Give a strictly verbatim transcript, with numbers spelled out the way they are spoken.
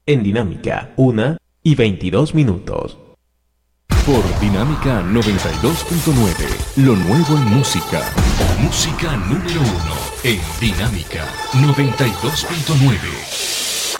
En Dinámica, una y veintidós minutos. Por Dinámica noventa y dos punto nueve, lo nuevo en música. Música número uno en Dinámica noventa y dos punto nueve.